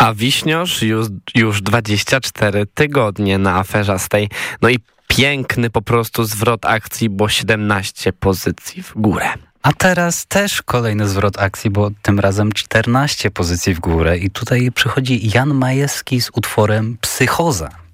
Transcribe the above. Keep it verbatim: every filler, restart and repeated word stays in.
A Wiśniosz już, już dwadzieścia cztery tygodnie na aferzastej. No i piękny po prostu zwrot akcji, bo siedemnaście pozycji w górę. A teraz też kolejny zwrot akcji, bo tym razem czternaście pozycji w górę. I tutaj przychodzi Jan Majewski z utworem Psychoza.